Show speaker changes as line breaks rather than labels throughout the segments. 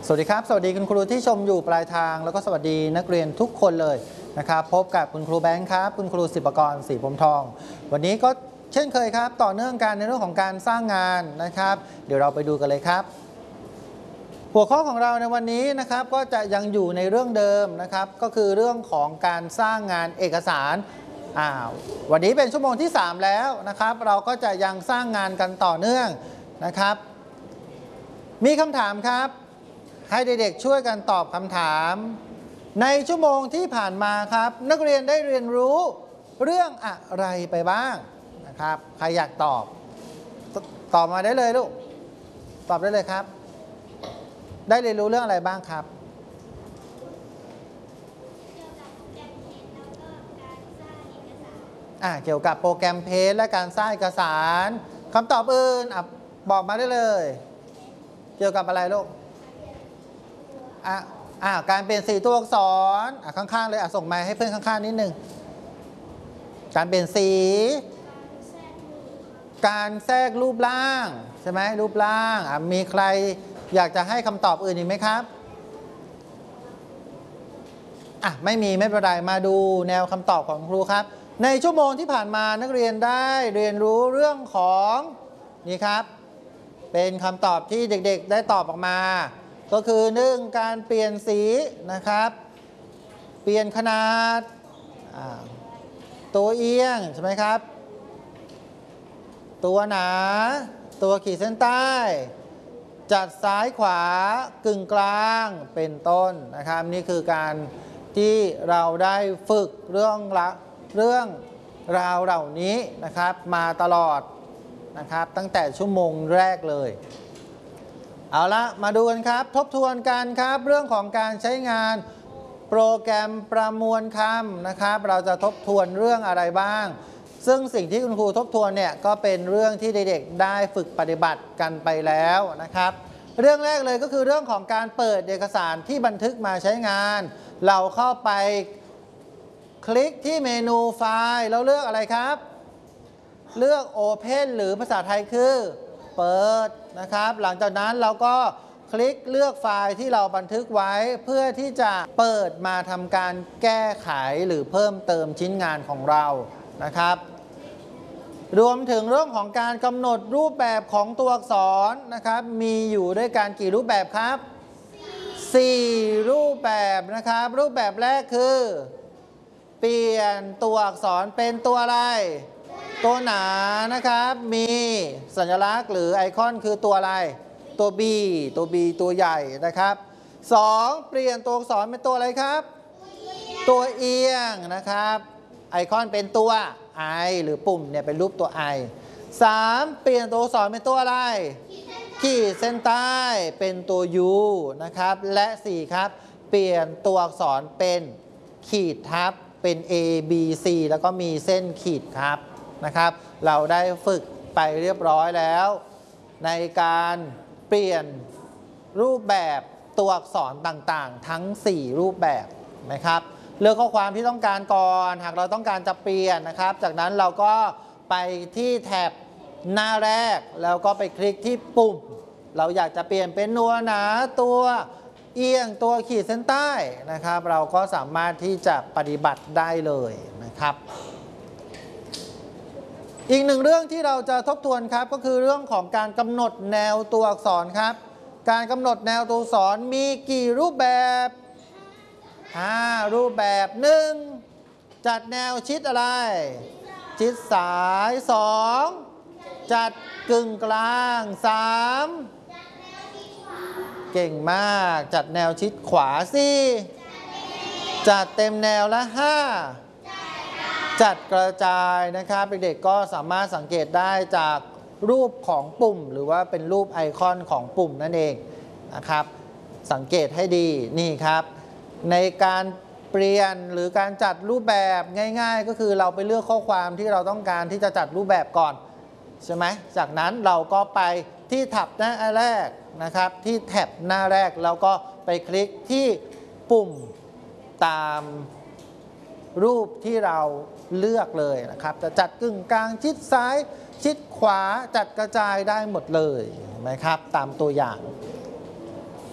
สวัสดีครับสวัสดีคุณครูที่ชมอยู่ปลายทางแล้วก็สวัสดีนักเรียนทุกคนเลยนะครับพบกับคุณครูแบงค์ครับคุณครูศิปกรศรีพรหมทองวันนี้ก็เช่นเคยครับต่อเนื่องกันในเรื่องของการสร้างงานนะครับเดี๋ยวเราไปดูกันเลยครับหัวข้อของเราในวันนี้นะครับก็จะยังอยู่ในเรื่องเดิมนะครับก็คือเรื่องของการสร้างงานเอกสารวันนี้เป็นชั่วโมงที่3แล้วนะครับเราก็จะยังสร้างงานกันต่อเนื่องนะครับมีคำถามครับให้เด็กๆช่วยกันตอบคำถามในชั่วโมงที่ผ่านมาครับนักเรียนได้เรียนรู้เรื่องอะไรไปบ้างนะครับใครอยากตอบมาได้เลยลูกตอบได้เลยครับได้เรียนรู้เรื่องอะไรบ้างครับเกี่ยวกับโปรแกรมเพจและการสร้างเอกสารคำตอบอื่นบอกมาได้เลยเกี่ยวกับอะไรลูกการเปลี่ยนสีตัวอักษรข้างๆเลยส่งมาให้เพื่อนข้างๆนิดนึงการเปลี่ยนสีการแทรกรูปร่างใช่ไหมรูปร่างมีใครอยากจะให้คำตอบอื่นอีกไหมครับไม่มีไม่เป็นไรมาดูแนวคำตอบของครูครับในชั่วโมงที่ผ่านมานักเรียนได้เรียนรู้เรื่องของนี่ครับเป็นคำตอบที่เด็กๆได้ตอบออกมาก็คือ1การเปลี่ยนสีนะครับเปลี่ยนขนาดตัวเอียงใช่ไหมครับตัวหนาตัวขีดเส้นใต้จัดซ้ายขวากึ่งกลางเป็นต้นนะครับนี่คือการที่เราได้ฝึกเรื่องราวเหล่านี้นะครับมาตลอดนะครับตั้งแต่ชั่วโมงแรกเลยเอาละมาดูกันครับทบทวนกันครับเรื่องของการใช้งานโปรแกรมประมวลคำนะครับเราจะทบทวนเรื่องอะไรบ้างซึ่งสิ่งที่คุณครูทบทวนเนี่ยก็เป็นเรื่องที่เด็กๆได้ฝึกปฏิบัติกันไปแล้วนะครับเรื่องแรกเลยก็คือเรื่องของการเปิดเอกสารที่บันทึกมาใช้งานเราเข้าไปคลิกที่เมนูไฟล์แล้วเลือกอะไรครับเลือก Open หรือภาษาไทยคือเปิดนะครับหลังจากนั้นเราก็คลิกเลือกไฟล์ที่เราบันทึกไว้เพื่อที่จะเปิดมาทำการแก้ไขหรือเพิ่มเติมชิ้นงานของเรานะครับรวมถึงเรื่องของการกำหนดรูปแบบของตัวอักษรนะครับมีอยู่ด้วยกันกี่รูปแบบครับ4รูปแบบนะครับรูปแบบแรกคือเปลี่ยนตัวอักษรเป็นตัวอะไรตัวหนานะครับมีสัญลักษณ์หรือไอคอนคือตัวอะไรตัว B ตัวใหญ่นะครับ2เปลี่ยนตัวอักษรเป็นตัวอะไรครับตัวเอียงนะครับไอคอนเป็นตัว I หรือปุ่มเนี่ยเป็นรูปตัว I 3เปลี่ยนตัวอักษรเป็นตัวอะไรขีดเส้นใต้เป็นตัว U นะครับและ4ครับเปลี่ยนตัวอักษรเป็นขีดทับเป็น A B C แล้วก็มีเส้นขีดครับนะครับเราได้ฝึกไปเรียบร้อยแล้วในการเปลี่ยนรูปแบบตัวอักษรต่างๆทั้ง4รูปแบบนะครับเลือกข้อความที่ต้องการก่อนหากเราต้องการจะเปลี่ยนนะครับจากนั้นเราก็ไปที่แท็บหน้าแรกแล้วก็ไปคลิกที่ปุ่มเราอยากจะเปลี่ยนเป็นตัวหนาตัวเอียงตัวขีดเส้นใต้นะครับเราก็สามารถที่จะปฏิบัติได้เลยนะครับอีกหนึ่งเรื่องที่เราจะทบทวนครับก็คือเรื่องของการกำหนดแนวตัวอักษรครับการกำหนดแนวตัวอักษรมีกี่รูปแบบรูปแบบ1จัดแนวชิดอะไรชิดซ้าย2จัดกึ่งกลาง3เก่งมากจัดแนวชิดขวา4จัดเต็มแนวละ5จัดกระจายนะครับเด็กๆก็สามารถสังเกตได้จากรูปของปุ่มหรือว่าเป็นรูปไอคอนของปุ่มนั่นเองนะครับสังเกตให้ดีนี่ครับในการเปลี่ยนหรือการจัดรูปแบบง่ายๆก็คือเราไปเลือกข้อความที่เราต้องการที่จะจัดรูปแบบก่อนใช่ไหมจากนั้นเราก็ไปที่แท็บหน้าแรกนะครับที่แท็บหน้าแรกแล้วก็ไปคลิกที่ปุ่มตามรูปที่เราเลือกเลยนะครับจะจัดกึ่งกลางชิดซ้ายชิดขวาจัดกระจายได้หมดเลยไหมครับตามตัวอย่าง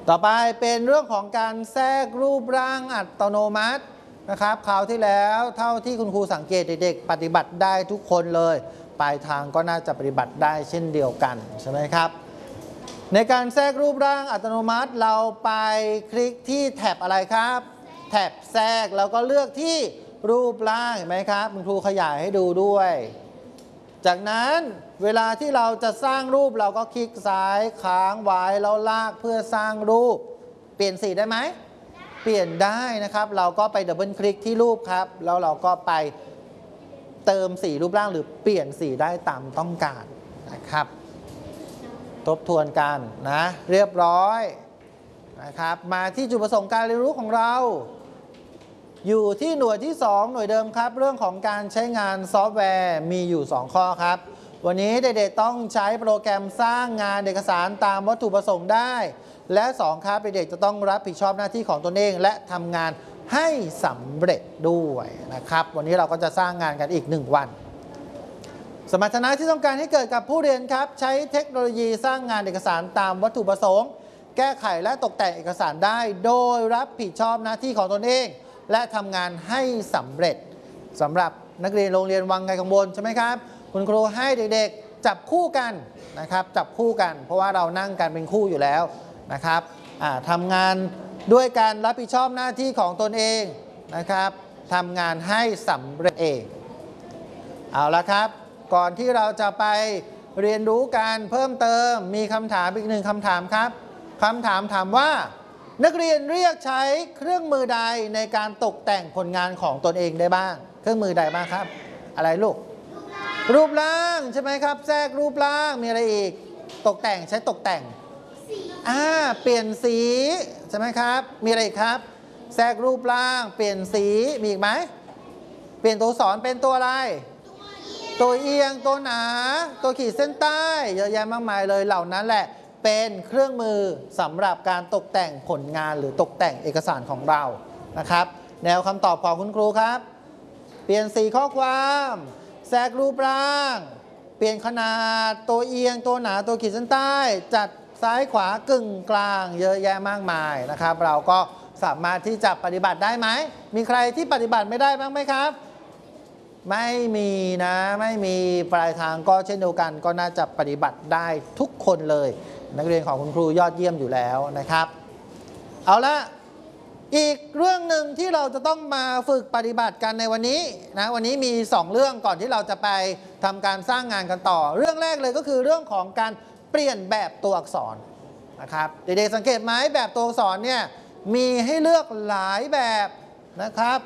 ต่อไปเป็นเรื่องของการแทรกรูปร่างอัตโนมัตินะครับคราวที่แล้วเท่าที่คุณครูสังเกตเด็กๆปฏิบัติได้ทุกคนเลยปลายทางก็น่าจะปฏิบัติได้เช่นเดียวกันใช่ไหมครับในการแทรกรูปร่างอัตโนมัติเราไปคลิกที่แท็บอะไรครับแท็บแทรกแล้วก็เลือกที่รูปร่างเห็นไหมครับคุณครูขยายให้ดูด้วยจากนั้นเวลาที่เราจะสร้างรูปเราก็คลิกซ้ายค้างไว้แล้วลากเพื่อสร้างรูปเปลี่ยนสีได้ไหมเปลี่ยนได้นะครับเราก็ไปดับเบิลคลิกที่รูปครับแล้วเราก็ไปเติมสีรูปร่างหรือเปลี่ยนสีได้ตามต้องการนะครับทบทวนกันนะเรียบร้อยนะครับมาที่จุดประสงค์การเรียนรู้ของเราอยู่ที่หน่วยที่ 2 หน่วยเดิมครับเรื่องของการใช้งานซอฟต์แวร์มีอยู่ 2 ข้อครับวันนี้เด็กๆต้องใช้โปรแกรมสร้างงานเอกสารตามวัตถุประสงค์ได้และ2ครับเด็กๆจะต้องรับผิดชอบหน้าที่ของตนเองและทำงานให้สำเร็จด้วยนะครับวันนี้เราก็จะสร้างงานกันอีก1วันสมรรถนะที่ต้องการให้เกิดกับผู้เรียนครับใช้เทคโนโลยีสร้างงานเอกสารตามวัตถุประสงค์แก้ไขและตกแต่งเอกสารได้โดยรับผิดชอบหน้าที่ของตนเองและทำงานให้สำเร็จสำหรับนักเรียนโรงเรียนวังไกลกังวลใช่ไหมครับคุณครูให้เด็กๆจับคู่กันนะครับจับคู่กันเพราะว่าเรานั่งกันเป็นคู่อยู่แล้วนะครับทำงานด้วยการรับผิดชอบหน้าที่ของตนเองนะครับทำงานให้สำเร็จเองเอาละครับก่อนที่เราจะไปเรียนรู้กันเพิ่มเติมมีคำถามอีก1คำถามครับคำถามถามว่านักเรียนเรียกใช้เครื่องมือใดในการตกแต่งผลงานของตนเองได้บ้างเครื่องมือใดบ้างครับอะไรลูกรูปร่างใช่ไหมครับแทรกรูปร่างมีอะไรอีกตกแต่งใช้ตกแต่งเปลี่ยนสีใช่ไหมครับมีอะไรอีกครับแทรกรูปร่างเปลี่ยนสีมีอีกไหมเปลี่ยนตัวอักษรเป็นตัวอะไรตัวเอียงตัวหนาตัวขีดเส้นใต้เยอะแยะมากมายเลยเหล่านั้นแหละเป็นเครื่องมือสำหรับการตกแต่งผลงานหรือตกแต่งเอกสารของเรานะครับแนวคำตอบของคุณครูครับเปลี่ยนสีข้อความแทรกรูปร่างเปลี่ยนขนาดตัวเอียงตัวหนาตัวขีดเส้นใต้จัดซ้ายขวากึ่งกลางเยอะแยะมากมายนะครับเราก็สามารถที่จะปฏิบัติได้ไหมมีใครที่ปฏิบัติไม่ได้บ้างไหมครับไม่มีนะไม่มีปลายทางก็เช่นเดียวกันก็น่าจะปฏิบัติได้ทุกคนเลยนักเรียนของคุณครูยอดเยี่ยมอยู่แล้วนะครับเอาละอีกเรื่องหนึ่งที่เราจะต้องมาฝึกปฏิบัติกันในวันนี้นะวันนี้มี2เรื่องก่อนที่เราจะไปทำการสร้างงานกันต่อเรื่องแรกเลยก็คือเรื่องของการเปลี่ยนแบบตัวอักษรนะครับเด็กๆสังเกตไหมแบบตัวอักษรเนี่ยมีให้เลือกหลายแบบนะครับ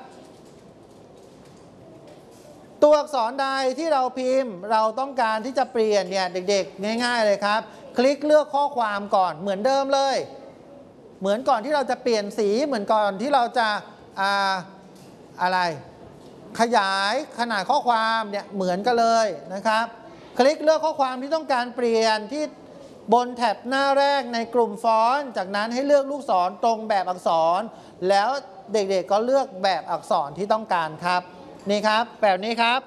ตัวอักษรใดที่เราพิมพ์เราต้องการที่จะเปลี่ยนเนี่ยเด็กๆง่ายๆเลยครับคลิกเลือกข้อความก่อนเหมือนเดิมเลยเหมือนก่อนที่เราจะเปลี่ยนสีเหมือนก่อนที่เราจะอะไรขยายขนาดข้อความเนี่ยเหมือนกันเลยนะครับคลิกเลือกข้อความที่ต้องการเปลี่ยนที่บนแท็บหน้าแรกในกลุ่มฟอนต์จากนั้นให้เลือกลูกศรตรงแบบอักษรแล้วเด็กๆก็เลือกแบบอักษรที่ต้องการครับนี่ครับแบบนี้ครับ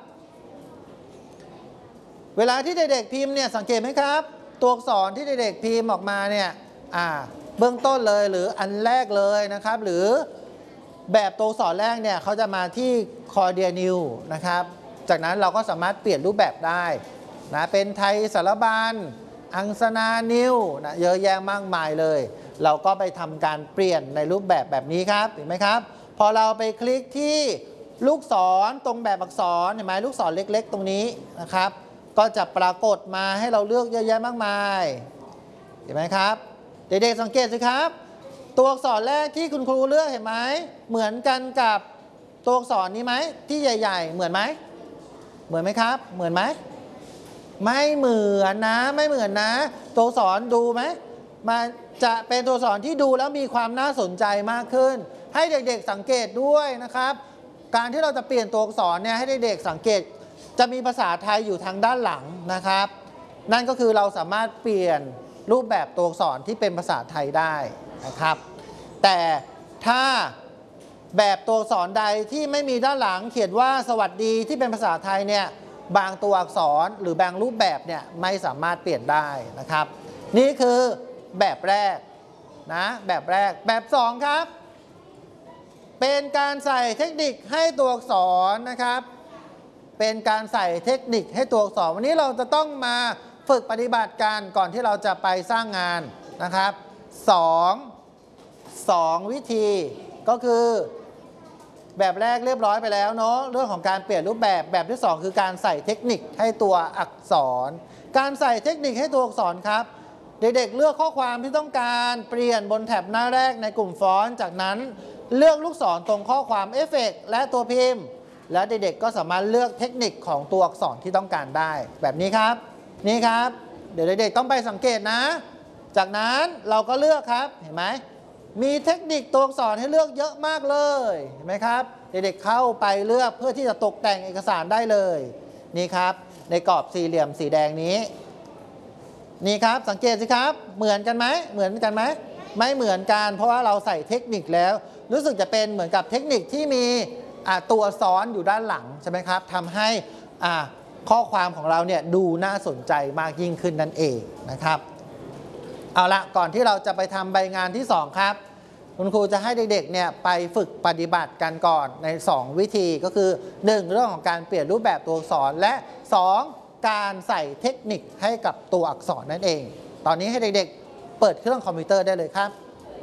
เวลาที่เด็กๆพิมพ์เนี่ยสังเกตไหมครับตัวอักษรที่เด็กๆพิมพ์ออกมาเนี่ยเบื้องต้นเลยหรืออันแรกเลยนะครับหรือแบบตัวอักษรแรกเนี่ยเขาจะมาที่ Cordia New นะครับจากนั้นเราก็สามารถเปลี่ยนรูปแบบได้นะเป็นไทยสารบัญอังสนานิวนะเยอะแยะมากมายเลยเราก็ไปทำการเปลี่ยนในรูปแบบนี้ครับเห็นไหมครับพอเราไปคลิกที่ลูกศรตรงแบบอักษรเห็นไหมลูกศรเล็กๆตรงนี้นะครับก็จะปรากฏมาให้เราเลือกเยอะแยะมากมายเห็นไหมครับเด็กๆสังเกตสิครับตัวอักษรแรกที่คุณครูเลือกเห็นไหมเหมือนกันกับตัวอักษรนี้ไหมที่ใหญ่ๆเหมือนไหมเหมือนไหมครับเหมือนไหมไม่เหมือนนะไม่เหมือนนะตัวอักษรดูไหมมันจะเป็นตัวอักษรที่ดูแล้วมีความน่าสนใจมากขึ้นให้เด็กๆสังเกตด้วยนะครับการที่เราจะเปลี่ยนตัวอักษรเนี่ยให้เด็กๆสังเกตจะมีภาษาไทยอยู่ทางด้านหลังนะครับนั่นก็คือเราสามารถเปลี่ยนรูปแบบตัวอักษรที่เป็นภาษาไทยได้นะครับแต่ถ้าแบบตัวอักษรใดที่ไม่มีด้านหลังเขียนว่าสวัสดีที่เป็นภาษาไทยเนี่ยบางตัวอักษรหรือบางรูปแบบเนี่ยไม่สามารถเปลี่ยนได้นะครับนี่คือแบบแรกนะแบบแรกแบบ2ครับเป็นการใส่เทคนิคให้ตัวอักษรนะครับเป็นการใส่เทคนิคให้ตัวอักษรวันนี้เราจะต้องมาฝึกปฏิบัติกันก่อนที่เราจะไปสร้างงานนะครับ2วิธีก็คือแบบแรกเรียบร้อยไปแล้วเนาะเรื่องของการเปลี่ยนรูปแบบที่2คือการใส่เทคนิคให้ตัวอักษรการใส่เทคนิคให้ตัวอักษรครับเด็กๆเลือกข้อความที่ต้องการเปลี่ยนบนแถบหน้าแรกในกลุ่มฟอนต์จากนั้นเลือกลูกศรตรงข้อความเอฟเฟกต์และตัวพิมพ์และเด็กๆก็สามารถเลือกเทคนิคของตัวอักษรที่ต้องการได้แบบนี้ครับนี่ครับเดี๋ยวเด็กๆต้องไปสังเกตนะจากนั้นเราก็เลือกครับเห็นไหมมีเทคนิคตัวอักษรให้เลือกเยอะมากเลยเห็นไหมครับเด็กๆเข้าไปเลือกเพื่อที่จะตกแต่งเอกสารได้เลยนี่ครับในกรอบสี่เหลี่ยมสีแดงนี้นี่ครับสังเกตสิครับเหมือนกันไหมไม่เหมือนกันเพราะว่าเราใส่เทคนิคแล้วรู้สึกจะเป็นเหมือนกับเทคนิคที่มีตัวซ้อนอยู่ด้านหลังใช่ไหมครับทำให้ข้อความของเราเนี่ยดูน่าสนใจมากยิ่งขึ้นนั่นเองนะครับเอาละก่อนที่เราจะไปทำใบงานที่2ครับคุณครูจะให้เด็กๆเนี่ยไปฝึกปฏิบัติกันก่อนใน2วิธีก็คือ1เรื่องของการเปลี่ยนรูปแบบตัวอักษรและ2การใส่เทคนิคให้กับตัวอักษรนั่นเองตอนนี้ให้เด็กๆเปิดเครื่องคอมพิวเตอร์ได้เลยครับ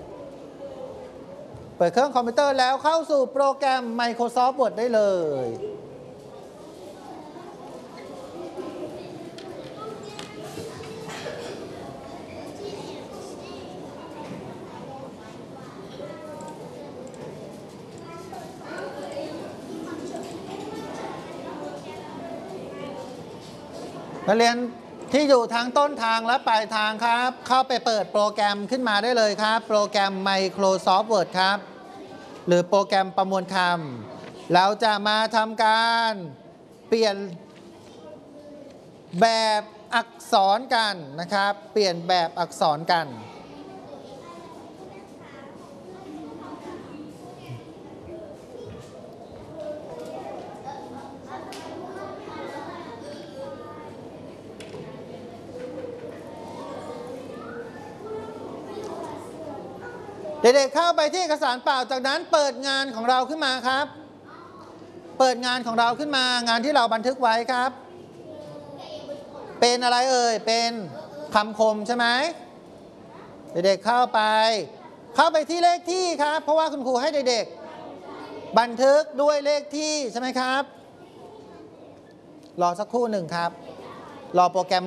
เปิดเครื่องคอมพิวเตอร์แล้วเข้าสู่โปรแกรม Microsoft Word ได้เลยนักเรียนที่อยู่ทางต้นทางและปลายทางครับเข้าไปเปิดโปรแกรมขึ้นมาได้เลยครับโปรแกรม Microsoft Word ครับหรือโปรแกรมประมวลคำเราจะมาทำการเปลี่ยนแบบอักษรกันนะครับเปลี่ยนแบบอักษรกันเด็กๆเข้าไปที่เอกสารเปล่าจากนั้นเปิดงานของเราขึ้นมาครับเปิดงานของเราขึ้นมางานที่เราบันทึกไว้ครับเป็นอะไรเอ่ยเป็นคำคมใช่ไหมเด็กๆเข้าไปที่เลขที่ครับเพราะว่าคุณครูให้เด็กๆบันทึกด้วยเลขที่ใช่ไหมครับรอสักครู่หนึ่งครับรอโปรแกรม